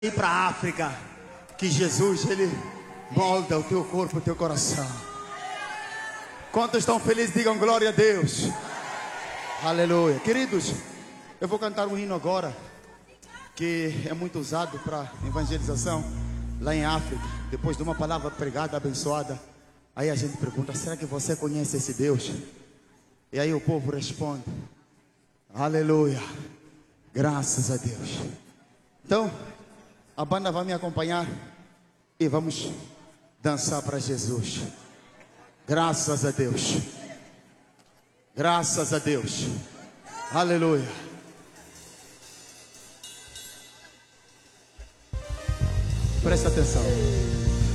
Ir para a África, que Jesus, Ele molda o teu corpo, o teu coração. Quantos estão felizes, digam glória a Deus. Aleluia. Queridos, eu vou cantar um hino agora, que é muito usado para evangelização lá em África. Depois de uma palavra pregada, abençoada, aí a gente pergunta: será que você conhece esse Deus? E aí o povo responde: aleluia, graças a Deus. Então a banda vai me acompanhar e vamos dançar para Jesus. Graças a Deus. Graças a Deus. Aleluia. Presta atenção.